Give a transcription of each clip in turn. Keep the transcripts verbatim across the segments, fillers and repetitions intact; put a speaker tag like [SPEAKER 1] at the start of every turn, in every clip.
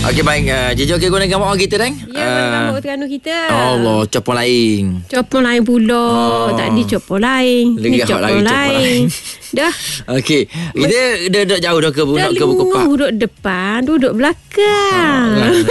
[SPEAKER 1] Okey, baik. Uh, Jejo okey guna gambar kita, Dan?
[SPEAKER 2] Ya, guna gambar Terengganu kita.
[SPEAKER 1] Allah, copong lain.
[SPEAKER 2] Copong lain pula. Oh. Tak di copong lain.
[SPEAKER 1] Lagi
[SPEAKER 2] ni copong lain. lain. Dah.
[SPEAKER 1] Okey. Kita dah duduk jauh dah ke nak ke Buku Pak?
[SPEAKER 2] Duduk depan, duduk belakang.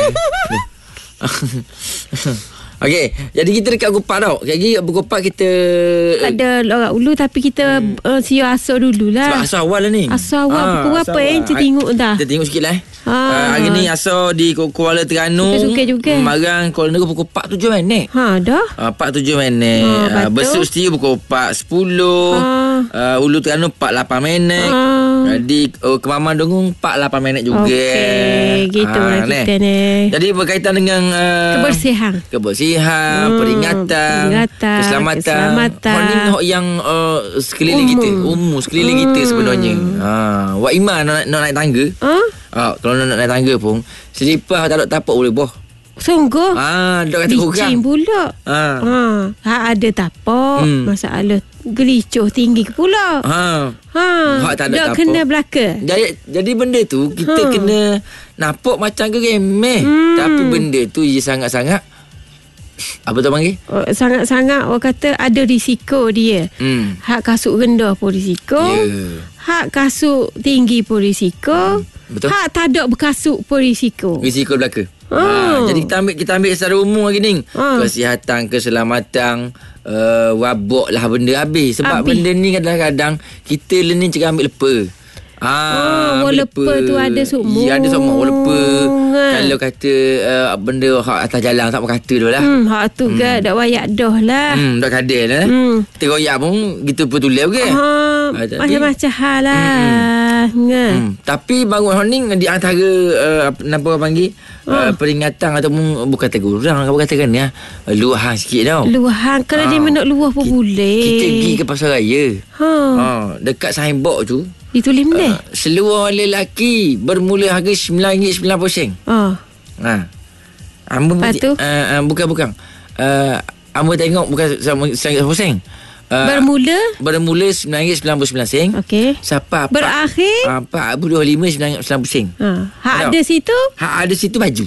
[SPEAKER 1] Okey, jadi kita dekat Buku Pak tau. Lagi Buku Pak kita
[SPEAKER 2] ada Lorak Ulu, tapi kita hmm. uh, siap asal dululah.
[SPEAKER 1] Sebab asal awal lah ni.
[SPEAKER 2] Asal awal ha, pukul berapa eh? Kita tengok dah.
[SPEAKER 1] Kita tengok sikit lah eh.
[SPEAKER 2] Ha.
[SPEAKER 1] Uh, hari ni asal di Kuala Terengganu.
[SPEAKER 2] Suka juga.
[SPEAKER 1] Marang Kuala Negeri pukul empat tujuh minit.
[SPEAKER 2] Ha, dah.
[SPEAKER 1] Uh, empat tujuh minit. Ha, uh, Besuk setia pukul empat sepuluh. Ha. Uh, Ulu Terengganu empat lapan minit. Ha. Jadi uh, Kemaman Dengung empat lapan minit juga.
[SPEAKER 2] Okey, gitu uh, lah kita ni.
[SPEAKER 1] Jadi berkaitan dengan uh,
[SPEAKER 2] kebersihan.
[SPEAKER 1] Kebersihan, hmm, peringatan,
[SPEAKER 2] peringatan,
[SPEAKER 1] keselamatan.
[SPEAKER 2] keselamatan.
[SPEAKER 1] Hak yang uh, sekeliling umum. kita, umum sekeliling hmm. kita sebenarnya. Ha, Wak Iman nak, nak naik tangga. Ha? Ha, kalau nak naik tangga pun, selipar tak ada tapak boleh boh.
[SPEAKER 2] Sungguh?
[SPEAKER 1] Ah, dok kata orang.
[SPEAKER 2] Licin pula. Ha. Ha, ha ada tapak, hmm. masalah gelicoh tinggi pula. Ha. Ha. Hak tak ada tapak. Dok kena belaka.
[SPEAKER 1] Jadi jadi benda tu kita ha. kena nampak macam geremeh, hmm. tapi benda tu dia sangat-sangat apa tu panggil?
[SPEAKER 2] Oh, sangat-sangat orang kata ada risiko dia. Hmm. Hak kasut rendah pun risiko. Yeah. Hak kasut tinggi pun risiko. Hmm.
[SPEAKER 1] Betul.
[SPEAKER 2] Hak tak ada berkasut pun risiko.
[SPEAKER 1] Risiko belaka.
[SPEAKER 2] Oh.
[SPEAKER 1] Ha, jadi kita ambil kita ambil secara umum lagi ni. Oh. Kesihatan, keselamatan, uh, wabak lah benda habis. Sebab habis. Benda ni kadang-kadang kita ni cakap ambil lepa.
[SPEAKER 2] Ah, oh, walaupun tu ada semua.
[SPEAKER 1] Ya, ada semua walaupun kalau kata uh, benda hak atas jalan tak berkata dah lah.
[SPEAKER 2] Hmm, hak tu hmm. ke dak wayak dah lah.
[SPEAKER 1] Hmm, dak kadal lah. Hmm. Kita royak pun gitu pun tulis ke.
[SPEAKER 2] Ha, ah, macam-macam hal lah. Hmm.
[SPEAKER 1] Hmm. Tapi bangun honing di antara uh, apa orang panggil uh, peringatan ataupun bukan tegurang apa katakan ya. Luahan sikit tau.
[SPEAKER 2] Luahan kalau ha. dia nak luah pun
[SPEAKER 1] kita,
[SPEAKER 2] boleh.
[SPEAKER 1] Kita pergi ke pasar raya. Ha. ha dekat signboard tu
[SPEAKER 2] ditulis benda. Uh,
[SPEAKER 1] seluar lelaki bermula harga sembilan ringgit sembilan puluh sen. Oh. Ha. Ambo uh, uh, bukan bukan. Uh, ambo tengok bukan sembilan puluh sen. Uh, bermula bermula sembilan ringgit sembilan puluh sembilan sen. Okey. Sampai
[SPEAKER 2] berakhir
[SPEAKER 1] empat puluh lima sembilan puluh sen.
[SPEAKER 2] Ha. Hak ada situ?
[SPEAKER 1] Hak ada situ baju.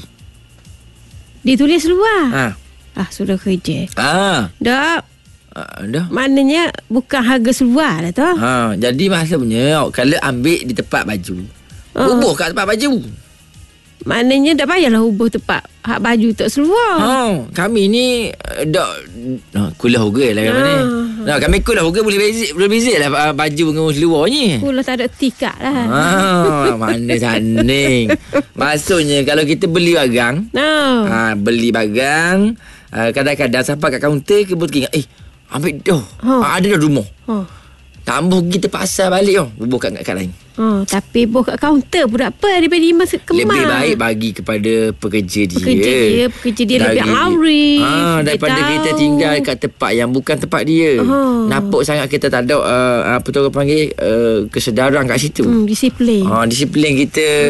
[SPEAKER 2] Ditulis luar.
[SPEAKER 1] Ha.
[SPEAKER 2] Ah, sudah kerja.
[SPEAKER 1] Ah.
[SPEAKER 2] Dak.
[SPEAKER 1] Uh, dah.
[SPEAKER 2] Maknanya bukan harga seluar lah tu.
[SPEAKER 1] Ha, jadi maksudnya kalau ambil di tempat baju. Oh. Ubuh kat tempat baju.
[SPEAKER 2] Maknanya tak payahlah ubuh tempat hak baju tak seluar.
[SPEAKER 1] Ha, kami ni dak uh, kulah harga lah kami ni. Nah, kami kulah harga boleh beza boleh beza lah baju dengan seluar ni.
[SPEAKER 2] Kulah tak ada tikak lah.
[SPEAKER 1] Ha, mana saning. Maksudnya kalau kita beli barang, no. ha, beli barang, uh, kadang-kadang sampai kat kaunter ke betul ingat eh ambil dah. Oh. Ha, ada dah rumah. Oh. Tambah kita pasal balik oh. Bubuh kat kat lain.
[SPEAKER 2] Oh, tapi buh kat kaunter pun tak apa daripada dia masuk kemas.
[SPEAKER 1] Lebih baik bagi kepada pekerja dia.
[SPEAKER 2] Pekerja dia, pekerja dia Dari, lebih arif.
[SPEAKER 1] Ha, daripada tahu. Kita tinggal kat tempat yang bukan tempat dia. Oh. Nampak sangat kita tak ada uh, apa tu orang panggil uh, kesedaran kat situ.
[SPEAKER 2] Hmm, disiplin.
[SPEAKER 1] Ha, disiplin kita